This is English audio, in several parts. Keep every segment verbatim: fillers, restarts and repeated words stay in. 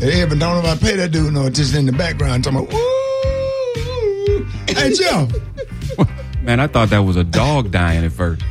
Yeah, but don't nobody pay that dude no attention in the background. Talking about, woo! Hey, Jeff. Man, I thought that was a dog dying at first.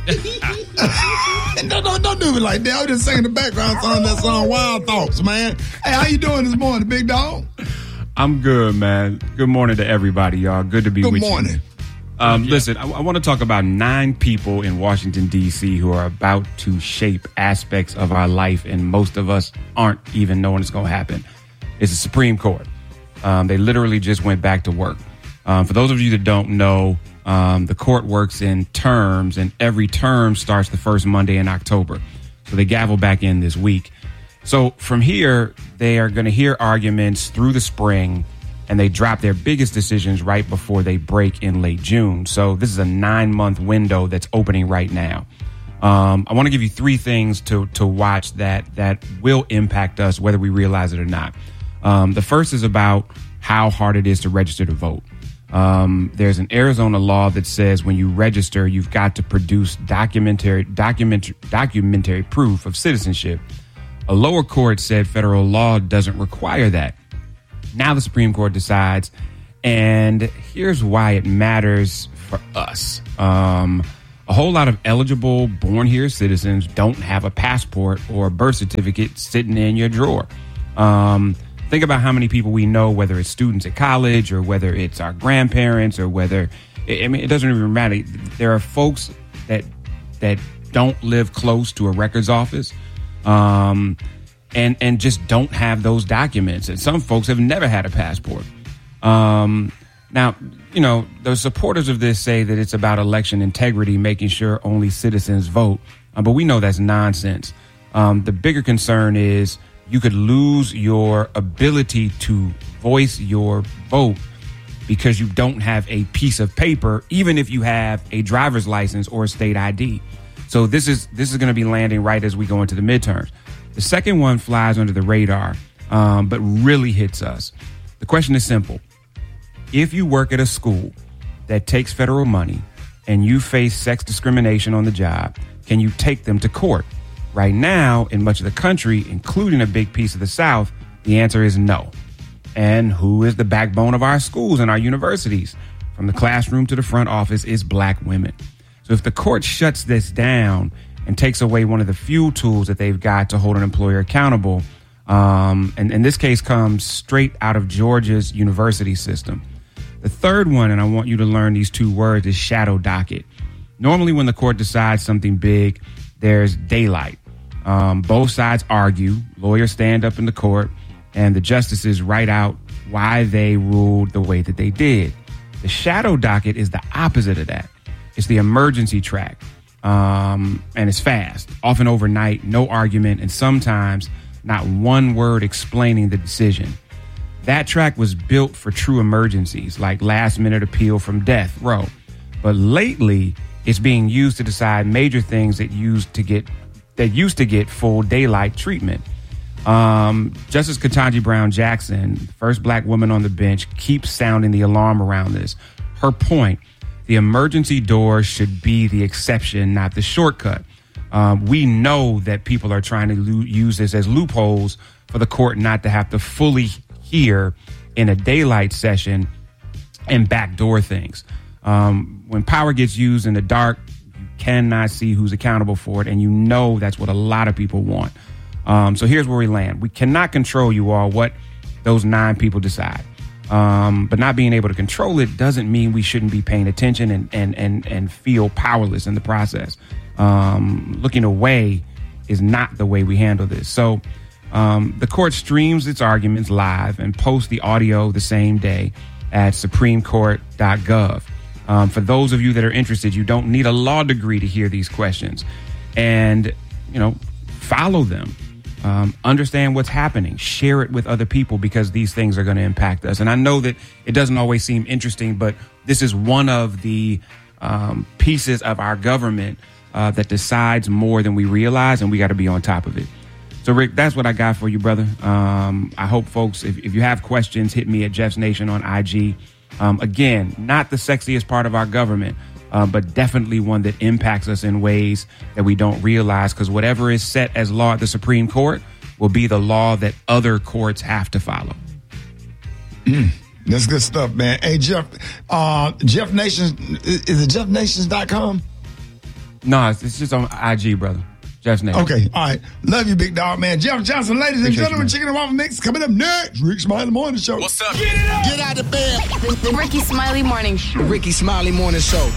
don't, don't, don't do it like that. I was just singing the background song, that song, Wild Thoughts, man. Hey, how you doing this morning, big dog? I'm good, man. Good morning to everybody, y'all. Good to be good with morning. you. Um, listen, I, I want to talk about nine people in Washington, D C who are about to shape aspects of our life, and most of us aren't even knowing it's going to happen. It's the Supreme Court. Um, they literally just went back to work. Um, for those of you that don't know, um, the court works in terms, and every term starts the first Monday in October. So they gavel back in this week. So from here, they are going to hear arguments through the spring, and they drop their biggest decisions right before they break in late June. So this is a nine-month window that's opening right now. Um, I want to give you three things to to watch that that will impact us, whether we realize it or not. Um, the first is about how hard it is to register to vote. Um, there's an Arizona law that says when you register, you've got to produce documentary document, documentary proof of citizenship. A lower court said federal law doesn't require that. Now the Supreme Court decides, and here's why it matters for us. Um, a whole lot of eligible born here citizens don't have a passport or a birth certificate sitting in your drawer. Um, think about how many people we know, whether it's students at college or whether it's our grandparents or whether, I mean, it doesn't even matter. There are folks that that don't live close to a records office. Um, and, and just don't have those documents. And some folks have never had a passport. Um, now, you know, the supporters of this say that it's about election integrity, making sure only citizens vote. Uh, but we know that's nonsense. Um, the bigger concern is you could lose your ability to voice your vote because you don't have a piece of paper, even if you have a driver's license or a state I D. So this is this is going to be landing right as we go into the midterms. The second one flies under the radar, um, but really hits us. The question is simple. If you work at a school that takes federal money and you face sex discrimination on the job, can you take them to court? Right now, in much of the country, including a big piece of the South, the answer is no. And who is the backbone of our schools and our universities? From the classroom to the front office is black women. So if the court shuts this down and takes away one of the few tools that they've got to hold an employer accountable, um, and, and this case comes straight out of Georgia's university system. The third one, and I want you to learn these two words, is shadow docket. Normally when the court decides something big, there's daylight. Um, both sides argue, lawyers stand up in the court, and the justices write out why they ruled the way that they did. The shadow docket is the opposite of that. It's the emergency track, um, and it's fast, often overnight, no argument, and sometimes not one word explaining the decision. That track was built for true emergencies, like last-minute appeal from death row. But lately, it's being used to decide major things that used to get that used to get full daylight treatment. Um, Justice Ketanji Brown Jackson, first black woman on the bench, keeps sounding the alarm around this. Her point: the emergency door should be the exception, not the shortcut. Um, we know that people are trying to lo- use this as loopholes for the court not to have to fully hear in a daylight session and backdoor things. Um, when power gets used in the dark, you cannot see who's accountable for it. And you know that's what a lot of people want. Um, so here's where we land. We cannot control, you all, what those nine people decide. Um, but not being able to control it doesn't mean we shouldn't be paying attention and and and, and feel powerless in the process. Um, looking away is not the way we handle this. So um, the court streams its arguments live and posts the audio the same day at supreme court dot gov. Um, for those of you that are interested, you don't need a law degree to hear these questions. And, you know, follow them. Um, understand what's happening. Share it with other people because these things are going to impact us. And I know that it doesn't always seem interesting, but this is one of the um, pieces of our government uh, that decides more than we realize, and we got to be on top of it. So, Rick, that's what I got for you, brother. Um, I hope folks, if, if you have questions, hit me at Jeff's Nation on I G. Um, again, not the sexiest part of our government, uh, but definitely one that impacts us in ways that we don't realize, because whatever is set as law at the Supreme Court will be the law that other courts have to follow. Mm, that's good stuff, man. Hey, Jeff, uh, Jeff Nations, is it jeff nations dot com? No, it's, it's just on I G, brother. Jeff Nations. Okay, all right. Love you, big dog, man. Jeff Johnson, ladies and gentlemen, you, Chicken and Waffle Mix coming up next. Rick Smiley Morning Show. What's up? Get it up. Get out of bed. The Ricky Smiley Morning Show. Ricky Smiley Morning Show.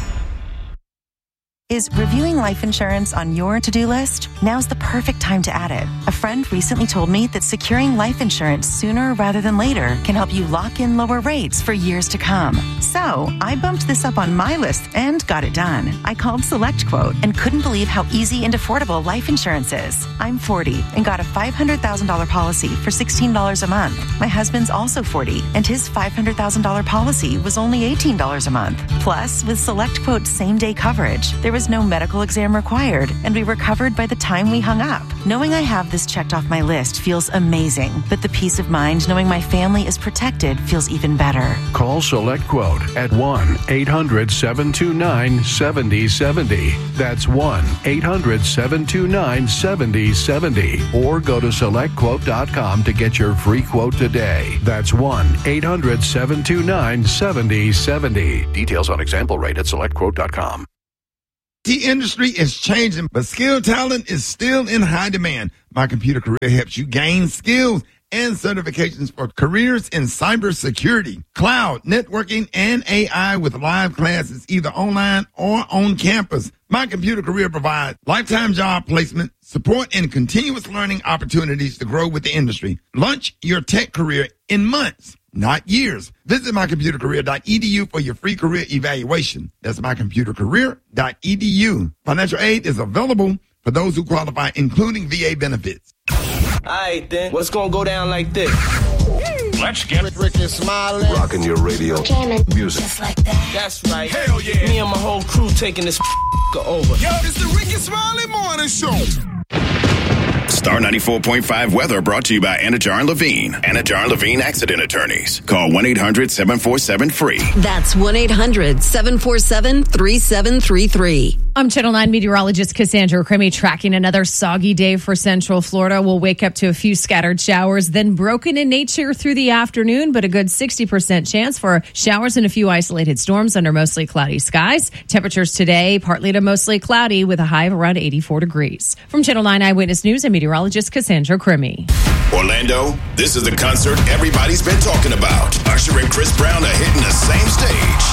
Is reviewing life insurance on your to-do list? Now's the perfect time to add it. A friend recently told me that securing life insurance sooner rather than later can help you lock in lower rates for years to come. So I bumped this up on my list and got it done. I called SelectQuote and couldn't believe how easy and affordable life insurance is. I'm forty and got a five hundred thousand dollars policy for sixteen dollars a month. My husband's also forty and his five hundred thousand dollars policy was only eighteen dollars a month. Plus, with SelectQuote's same-day coverage, there was no medical exam required, and we were covered by the time we hung up. Knowing I have this checked off my list feels amazing, but the peace of mind knowing my family is protected feels even better. Call SelectQuote at one eight hundred seven two nine seven zero seven zero. That's one eight hundred seven two nine seven zero seven zero. Or go to select quote dot com to get your free quote today. That's one eight hundred seven two nine seven zero seven zero. Details on example rate at select quote dot com. The industry is changing, but skilled talent is still in high demand. My Computer Career helps you gain skills and certifications for careers in cybersecurity, cloud, networking, and A I with live classes either online or on campus. My Computer Career provides lifetime job placement, support, and continuous learning opportunities to grow with the industry. Launch your tech career in months, not years. Visit my computer career dot e d u for your free career evaluation. That's my computer career dot e d u. Financial aid is available for those who qualify, including V A benefits. All right, then. What's going to go down like this? Let's get Rick, Rick and Smiley. Rocking your radio. Jamming. Music. Just like that. That's right. Hell yeah. Me and my whole crew taking this over. Yo, it's the Ricky Smiley Morning Show. Star ninety-four point five weather brought to you by Anajar and Levine. Anajar and Levine Accident Attorneys. Call one eight hundred seven four seven free. That's one eight hundred seven four seven three seven three three. I'm Channel nine meteorologist Cassandra Crimmy tracking another soggy day for Central Florida. We'll wake up to a few scattered showers, then broken in nature through the afternoon, but a good sixty percent chance for showers and a few isolated storms under mostly cloudy skies. Temperatures today, partly to mostly cloudy with a high of around eighty-four degrees. From Channel nine Eyewitness News, I'm meteorologist Cassandra Crimmy. Orlando, this is the concert everybody's been talking about. Usher and Chris Brown are hitting the same stage.